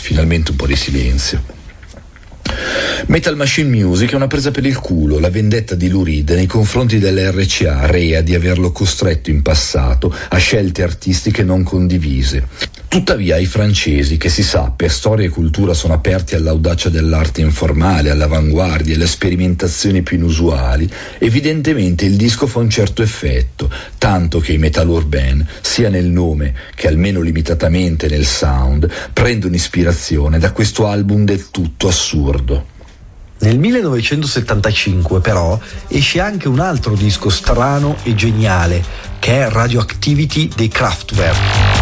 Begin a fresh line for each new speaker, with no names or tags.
finalmente un po' di silenzio. Metal Machine Music è una presa per il culo, la vendetta di Lou Reed nei confronti dell'RCA, rea di averlo costretto in passato a scelte artistiche non condivise. Tuttavia i francesi, che si sa per storia e cultura sono aperti all'audacia dell'arte informale, all'avanguardia e alle sperimentazioni più inusuali, evidentemente il disco fa un certo effetto, tanto che i Metal Urbain, sia nel nome che almeno limitatamente nel sound, prendono ispirazione da questo album del tutto assurdo.
Nel 1975 però esce anche un altro disco strano e geniale, che è Radioactivity dei Kraftwerk.